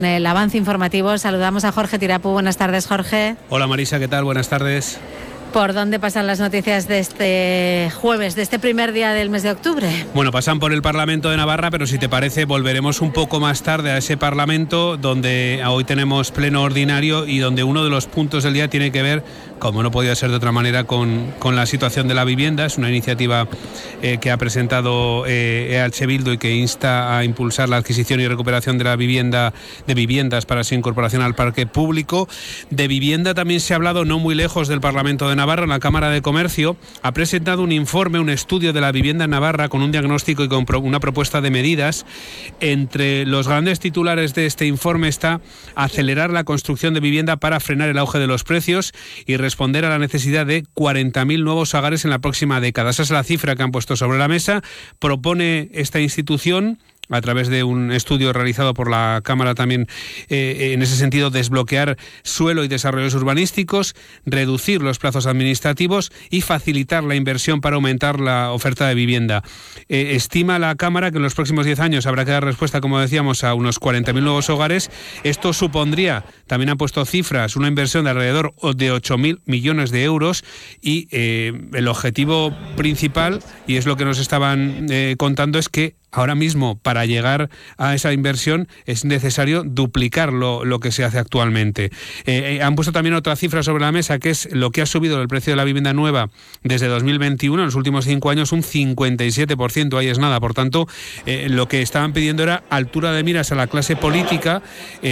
El avance informativo, saludamos a Jorge Tirapu. Buenas tardes, Jorge. Hola Marisa, ¿qué tal? Buenas tardes. ¿Por dónde pasan las noticias de este jueves, de este primer día del mes de octubre? Bueno, pasan por el Parlamento de Navarra, pero si te parece volveremos un poco más tarde a ese Parlamento donde hoy tenemos pleno ordinario y donde uno de los puntos del día tiene que ver, como no podía ser de otra manera, con la situación de la vivienda. Es una iniciativa que ha presentado EH Bildu y que insta a impulsar la adquisición y recuperación de la vivienda, de viviendas para su incorporación al parque público. De vivienda también se ha hablado no muy lejos del Parlamento de Navarra. La Cámara de Comercio ha presentado un informe, un estudio de la vivienda en Navarra con un diagnóstico y con una propuesta de medidas. Entre los grandes titulares de este informe está acelerar la construcción de vivienda para frenar el auge de los precios y responder a la necesidad de 40.000 nuevos hogares en la próxima década. Esa es la cifra que han puesto sobre la mesa. Propone esta institución, a través de un estudio realizado por la Cámara también, en ese sentido, desbloquear suelo y desarrollos urbanísticos, reducir los plazos administrativos y facilitar la inversión para aumentar la oferta de vivienda. Estima la Cámara que en los próximos 10 años habrá que dar respuesta, como decíamos, a unos 40.000 nuevos hogares. Esto supondría, también han puesto cifras, una inversión de alrededor de 8.000 millones de euros y el objetivo principal, y es lo que nos estaban contando, es que ahora mismo, para llegar a esa inversión, es necesario duplicar lo que se hace actualmente. Han puesto también otra cifra sobre la mesa, que es lo que ha subido el precio de la vivienda nueva desde 2021, en los últimos 5 años, un 57%. Ahí es nada. Por tanto, lo que estaban pidiendo era altura de miras a la clase política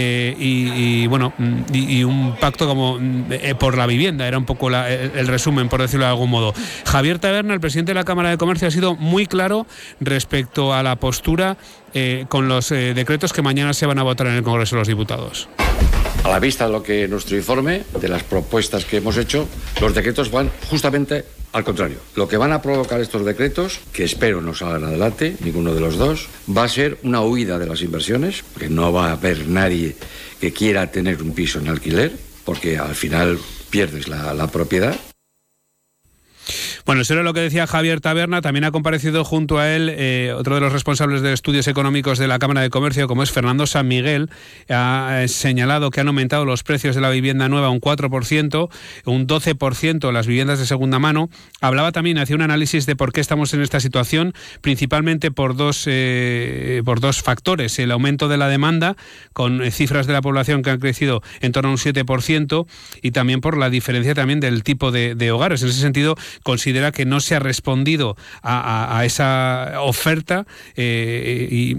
y un pacto como por la vivienda. Era un poco el resumen, por decirlo de algún modo. Javier Taberna, el presidente de la Cámara de Comercio, ha sido muy claro respecto a la postura con los decretos que mañana se van a votar en el Congreso de los Diputados. A la vista de lo que nuestro informe, de las propuestas que hemos hecho, los decretos van justamente al contrario. Lo que van a provocar estos decretos, que espero no salgan adelante, ninguno de los dos, va a ser una huida de las inversiones, que no va a haber nadie que quiera tener un piso en alquiler, porque al final pierdes la propiedad. Bueno, eso era lo que decía Javier Taberna. También ha comparecido junto a él otro de los responsables de estudios económicos de la Cámara de Comercio, como es Fernando San Miguel. Ha señalado que han aumentado los precios de la vivienda nueva un 4%, un 12% las viviendas de segunda mano. Hablaba también, hacía un análisis de por qué estamos en esta situación, principalmente por dos factores. El aumento de la demanda, con cifras de la población que han crecido en torno a un 7%, y también por la diferencia también del tipo de hogares. En ese sentido, considera que no se ha respondido a esa oferta y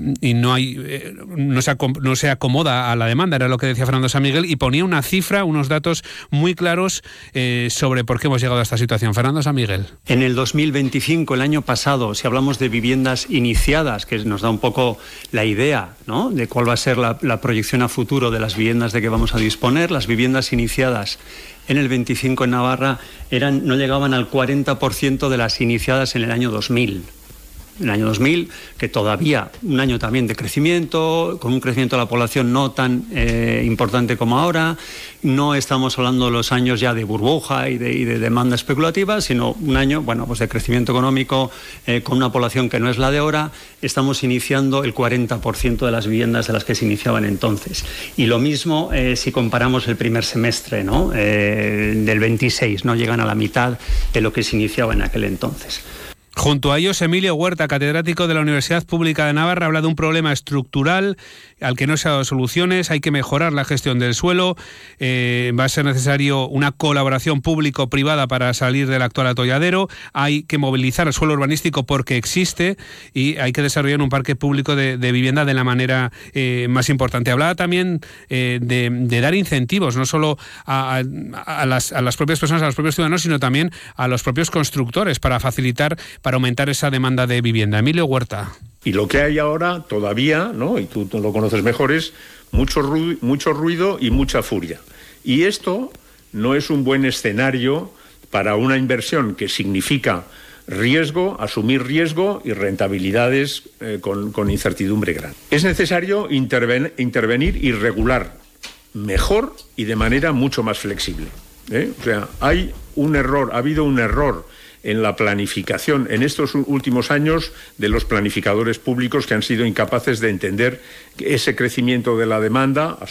no se acomoda a la demanda, era lo que decía Fernando San Miguel, y ponía una cifra, unos datos muy claros sobre por qué hemos llegado a esta situación. Fernando San Miguel. En el 2025, el año pasado, si hablamos de viviendas iniciadas, que nos da un poco la idea, ¿no?, de cuál va a ser la proyección a futuro de las viviendas de que vamos a disponer, las viviendas iniciadas en el 25 en Navarra no llegaban al 40% de las iniciadas en el año 2000. En el año 2000, que todavía un año también de crecimiento, con un crecimiento de la población no tan importante como ahora. No estamos hablando de los años ya de burbuja y de demanda especulativa, sino un año, pues de crecimiento económico con una población que no es la de ahora. Estamos iniciando el 40% de las viviendas de las que se iniciaban entonces. Y lo mismo si comparamos el primer semestre, ¿no?, del 26, no llegan a la mitad de lo que se iniciaba en aquel entonces. Junto a ellos, Emilio Huerta, catedrático de la Universidad Pública de Navarra, habla de un problema estructural al que no se ha dado soluciones. Hay que mejorar la gestión del suelo, va a ser necesario una colaboración público-privada para salir del actual atolladero, hay que movilizar el suelo urbanístico porque existe y hay que desarrollar un parque público de vivienda de la manera más importante. Hablaba también de dar incentivos, no solo a las propias personas, a los propios ciudadanos, sino también a los propios constructores para aumentar esa demanda de vivienda. Emilio Huerta. Y lo que hay ahora todavía, ¿no?, y tú lo conoces mejor, es mucho ruido y mucha furia. Y esto no es un buen escenario para una inversión que significa riesgo, asumir riesgo y rentabilidades con incertidumbre grande. Es necesario intervenir y regular mejor y de manera mucho más flexible. O sea, ha habido un error en la planificación en estos últimos años de los planificadores públicos, que han sido incapaces de entender ese crecimiento de la demanda